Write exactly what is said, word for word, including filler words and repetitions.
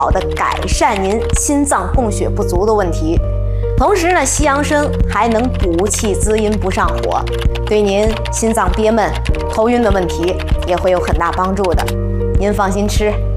好的改善您心脏供血不足的问题。同时呢，西洋参还能补气滋阴不上火，对您心脏憋闷、头晕的问题也会有很大帮助的。您放心吃。